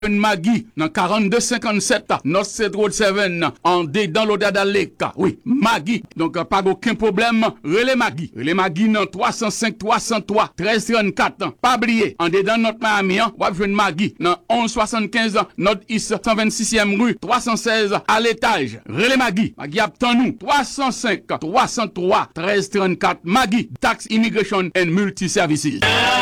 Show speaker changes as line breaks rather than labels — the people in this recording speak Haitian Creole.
Maggie dans 4257 North State Road 7 en dedans l'Odada Lake. Oui, Maggie. Donc pas aucun problème, relais Maggie. Relais Maggie dans 305 303 1334. Pas oublier en dedans notre Miami, on va joindre Maggie dans 1175 North East 126e rue 316 à l'étage. Relais Maggie. Maggie attend nous 305 303 1334 Maggie Tax Immigration and Multi Services.